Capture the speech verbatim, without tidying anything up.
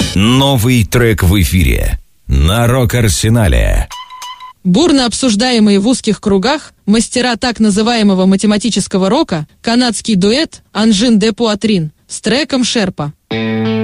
Новый трек в эфире на Рок-Арсенале. Бурно обсуждаемые в узких кругах мастера так называемого математического рока, канадский дуэт Анжин де Пуатрин с треком «Шерпа».